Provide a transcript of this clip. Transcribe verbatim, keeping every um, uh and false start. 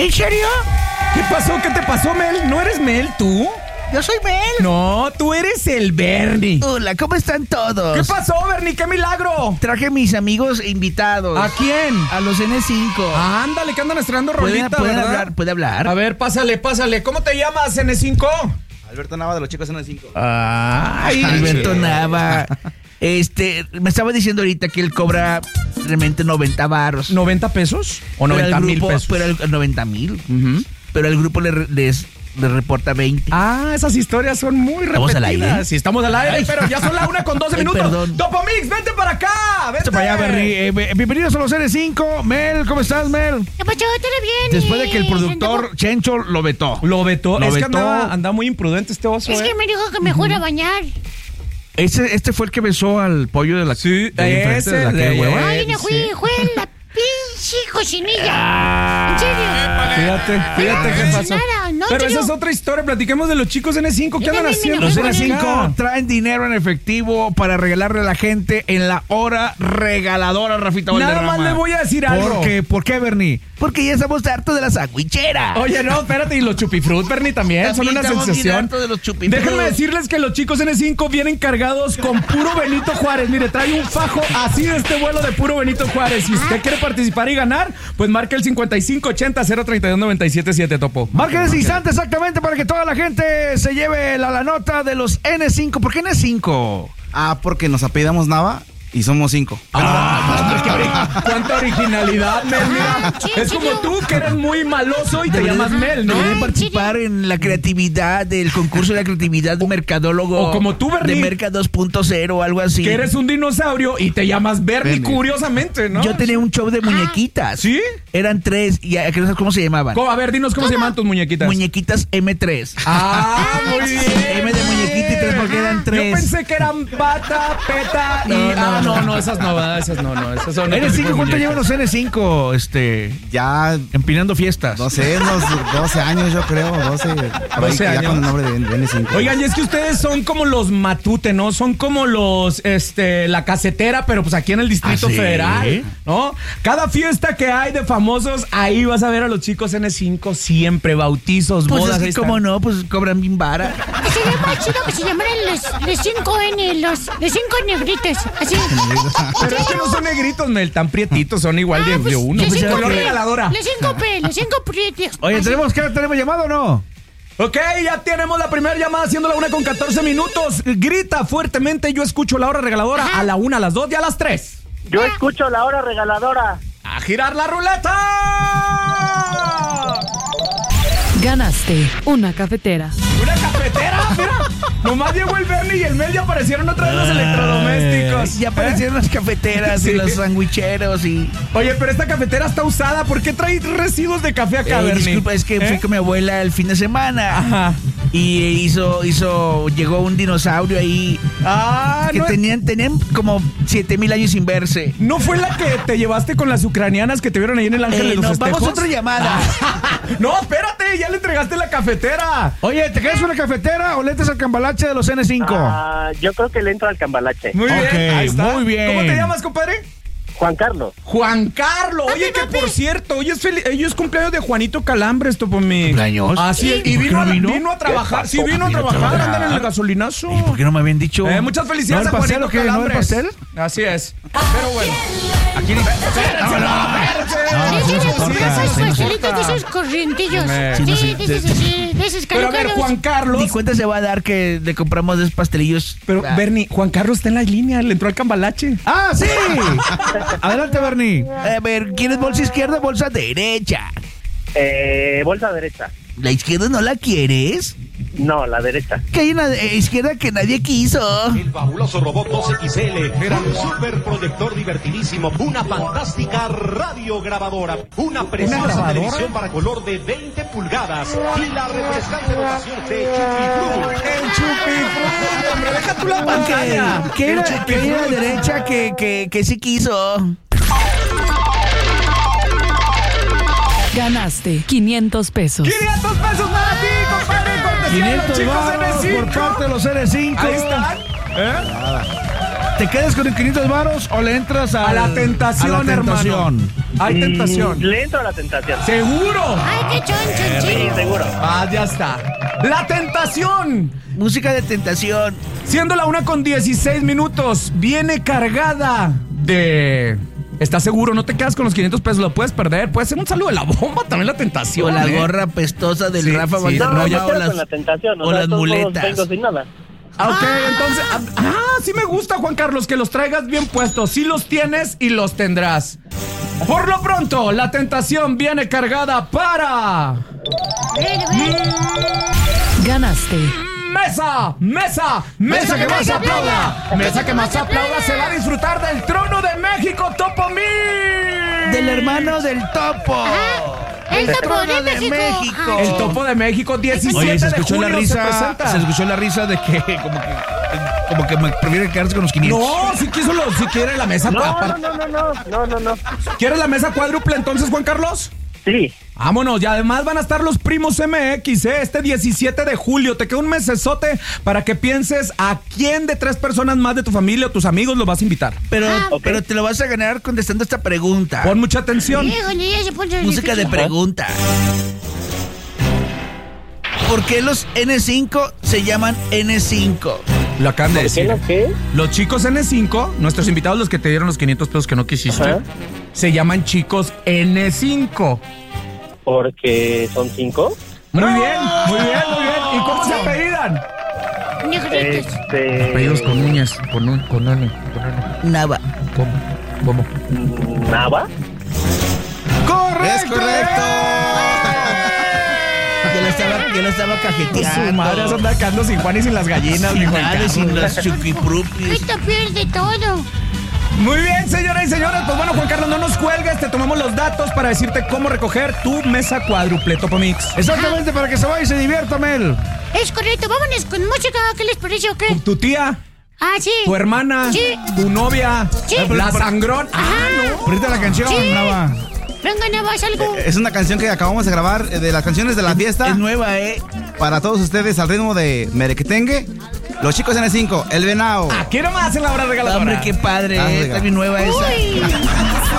¿En serio? ¿Qué pasó? ¿Qué te pasó, Mel? ¿No eres Mel, tú? Yo soy Mel. No, tú eres el Bernie. Hola, ¿cómo están todos? ¿Qué pasó, Bernie? ¡Qué milagro! Traje mis amigos invitados. ¿A quién? A los N cinco. Ah, ándale, que andan estrenando ¿Pueden, rolita, ¿pueden ¿verdad? hablar? ¿Puede hablar? A ver, pásale, pásale. ¿Cómo te llamas, N cinco? Alberto Nava, de los chicos N cinco. Ay, Alberto Nava. Este, me estaba diciendo ahorita que él cobra realmente noventa varos. ¿noventa pesos? ¿O Pero noventa al mil grupo- pesos? Pero el, noventa mil. Ujú. Pero el grupo le, les, le reporta veinte. Ah, esas historias son muy repetidas. ¿Estamos al aire? Sí, estamos al aire, Ay. pero ya son la una con doce Ay, minutos. perdón. Topomix, vente para acá. Vente Vete para allá, Bernie. Eh, be- bienvenidos a los N cinco. Mel, ¿cómo estás, Mel? ¿Qué pasó? ¿Todo bien? Después de que el Eh, productor Chencho lo vetó. Lo vetó. Lo es que vetó. andaba, andaba muy imprudente este oso, Es ¿eh? que me dijo que me fuera a bañar. Este, este fue el que besó al pollo de la Sí, del enfrente ese, de la de- que hueva. Ay, no fui, sí. fue en la pinche cocinilla. ¿En serio? Fíjate, fíjate No, qué no, pasó. nada, no, Pero yo- esa es otra historia. Platiquemos de los chicos N cinco. ¿Qué andan Mira, mira, haciendo? Los mira, N mira, cinco traen dinero en efectivo para regalarle a la gente en la hora regaladora, Rafita Nada Valderrama. más le voy a decir algo. ¿Por qué? ¿Por qué, Bernie? Porque ya estamos hartos de la sandwichera. Oye, no, espérate, y los chupifrut, Bernie, también, También son una estamos bien sensación. hartos de los chupifrut. Déjenme decirles que los chicos N cinco vienen cargados con puro Benito Juárez. Mire, trae un fajo así de este vuelo de puro Benito Juárez. Si usted quiere participar y ganar, pues marque el cincuenta y cinco ochenta cero treinta y dos noventa y siete siete, Topo. Marquen ese instante exactamente para que toda la gente se lleve la, la nota de los N cinco. ¿Por qué N cinco? Ah, porque nos apellidamos Nava y somos cinco. Ah, hombre, qué ori- cuánta originalidad, Mel. Mira, Sí, es sí, como yo- tú que eres muy maloso y te Deberían- llamas Mel, ¿no? Deberían Ay, participar en la creatividad del concurso de la creatividad de mercadólogo. o como tú, Bernie. De Merca dos punto cero o algo así. Que eres un dinosaurio y te llamas Bernie, Bernie. curiosamente, ¿no? Yo tenía un show de muñequitas. ¿Sí? Eran tres. Y a- que no sabes cómo se llamaban. ¿Cómo? A ver, dinos cómo se llaman tus muñequitas. Muñequitas M tres. Ah, muy bien. M de muñequita y tres porque eran tres. Yo pensé que eran Bata, Peta y... No, no, ah, no, no. no, esas no, esas no, no, esas son... N otro tipo cinco, de ¿cuánto muñecas. llevan los N cinco? Este, Ya, empinando fiestas. no sé, unos doce años yo creo, doce. por ahí, doce que ya años. con el nombre de, de N cinco. Oigan, y es que ustedes son como los Matute, ¿no? Son como los, este, la casetera, pero pues aquí en el Distrito ¿Ah, sí? Federal, ¿no? Cada fiesta que hay de famosos, ahí vas a ver a los chicos N cinco siempre, bautizos, Pues bodas. es ahí que están. cómo no, pues cobran bien vara. Sería más chido que se llamaran los, los cinco N, los, los cinco negritos. Así. Pero es que no son negritos, Mel, tan prietitos, son igual de, Ah, pues, de uno. los Pues, cinco color P, regaladora. Los cinco P, los cinco prietos. Oye, Así. ¿tenemos que tenemos llamado o no? Ok, ya tenemos la primera llamada siendo la una con catorce minutos. Grita fuertemente, yo escucho la hora regaladora a la una, a las dos y a las tres. Yo escucho la hora regaladora. ¡A girar la ruleta! Ganaste una cafetera. ¡Una cafetera! Mira, nomás llegó el Bernie y el Mel y aparecieron otra vez los electrodomésticos. Ya aparecieron las cafeteras Sí. y los sandwicheros y... Oye, pero esta cafetera está usada. ¿Por qué trae residuos de café acá, Eh, Bernie? disculpa, es que fui ¿Eh? con mi abuela el fin de semana. Ajá. Y hizo, hizo, llegó un dinosaurio ahí Ah, que no, tenían, tenían como siete mil años sin verse. ¿no fue la que te llevaste con las ucranianas que te vieron ahí en el Ángel Eh, de los no, Festejos? vamos a otra llamada. No, espérate, ya le entregaste la cafetera. Oye, ¿te quedas una cafetera o le entras al cambalache de los N cinco? Ah, yo creo que le entro al cambalache. Muy bien, Ok, ahí está. muy bien. ¿Cómo te llamas, compadre? Juan Carlos. Juan Carlos. Oye, que por cierto, hoy es, fel- hoy es cumpleaños de Juanito Calambres, esto por mí. ¿Cumpleaños? Así es. ¿Y Y por qué vino, no a, vino? vino a trabajar. Sí, vino a Vino a trabajar, trabajar. andan en el gasolinazo. ¿Y por qué no me habían dicho? Eh, muchas felicidades ¿No el a pastel Juanito o qué? ¿No el Calambres. pastel? Así es. Pero bueno. Aquí no. Espérense, no, No, Sí, sí sí, nos sí, importa, de sí esos nos pastelitos, de esos corrientillos. Me- Sí, Sí, no sé, de esos así, de esos Pero a ver, calucados. Juan Carlos. Ni cuenta se va a dar que le compramos dos pastelillos. Pero, Ah. Bernie, Juan Carlos está en la línea, le entró al cambalache. ¡Ah, sí! Adelante, Bernie. A ver, ¿quieres bolsa izquierda o bolsa derecha? Eh, bolsa derecha. ¿La izquierda no la quieres? No, la derecha. Que hay una eh, izquierda que nadie quiso. El fabuloso robot dos equis ele era un superproyector divertidísimo, una fantástica radiograbadora, una preciosa grabadora? televisión para color de veinte pulgadas y la refrescante dotación de Chupifru. El chupifru, hombre, deja tú la pantalla. Que, que era, que hay una derecha que, que, que sí quiso. Ganaste quinientos pesos. quinientos pesos para ti, compadre. cortesía de los quinientos chicos varos N cinco. por parte de los N cinco. Ahí están. ¿Eh? ¿Te quedas con el quinientos varos o le entras a, A la tentación, a la tentación? hermano. Hay tentación. Mm, le entro a la tentación. ¿Seguro? Ay, qué choncho, Sí, chico. seguro. Ah, ya está. La tentación. Música de tentación. Siendo la una con dieciséis minutos, viene cargada de... ¿Estás seguro? No te quedas con los quinientos pesos, lo puedes perder. Puede ser un saludo de la bomba, también la tentación. O la ¿eh? gorra pestosa del Sí, Rafa sí. Valderrama No, me o quedo las, con la tentación. O, o sea, las todos modos muletas. vengo sin nada. Ah, ok, entonces... Ah, ah, sí me gusta, Juan Carlos, que los traigas bien puestos. Sí los tienes y los tendrás. Por lo pronto, la tentación viene cargada para... Ven, ven. Ganaste. Mesa, mesa, mesa que más aplauda. Mesa que más aplauda se va a disfrutar del trono de México, Topo Mix. Del hermano del Topo. El Topo trono de México. El Topo de México, diecisiete Oye, se de escuchó julio la se risa, presenta. se escuchó la risa de que como que como que me prefiere quedarse con los quinientos. No, si quiso lo, si quiere la mesa No, cuádruple. no, no, no, no, no, no, no. ¿Quieres la mesa cuádruple entonces, Juan Carlos? Sí. Vámonos, y además van a estar los primos M X, ¿eh? Este diecisiete de julio. Te queda un mesesote para que pienses a quién de tres personas más de tu familia o tus amigos los vas a invitar. Pero, ok. pero te lo vas a ganar contestando esta pregunta. Pon mucha atención. Híjole, ya se pone Música de difícil. pregunta. ¿Por qué los N cinco se llaman N cinco? Lo acaban de ¿Por qué decir. no qué? Los chicos N cinco, nuestros invitados, los que te dieron los quinientos pesos que no quisiste, Ajá. se llaman chicos N cinco. Porque son cinco. Muy bien, muy bien, muy bien. ¿Y cómo se apellidan? Negritos. Este. Apellidos con uñas, con un, con N, con N. Nava. ¿Cómo? ¿Cómo? Nava. ¡Correcto! ¡Es correcto! Yo lo estaba, yo lo estaba Su cajeteando. madre se anda quedando sin Juan y sin las gallinas, Sin mi Juan nada, Carlos. sin las chuquiprupis. Esto pierde todo. Muy bien, señoras y señores. Pues bueno, Juan Carlos, no nos cuelgues. Te tomamos los datos para decirte cómo recoger tu mesa cuádruple Topo Mix. Exactamente, para que se vaya y se divierta, Mel. Es correcto, vámonos con música. ¿Qué les parece o qué? Tu tía, Ah, sí. tu hermana, Sí. tu novia, Sí. la sangrón. Ah, Ajá. Ahorita la canción, Sí. Nava. Venga, Navas, algo. Es una canción que acabamos de grabar eh, de las canciones de la fiesta. Es nueva, ¿eh? Para todos ustedes al ritmo de Merequetengue. Los chicos N cinco, El Venao. Aquí nomás en la hora regaladora. Hombre, qué padre, Ah, ¿eh? oiga. Está bien nueva esa. Uy.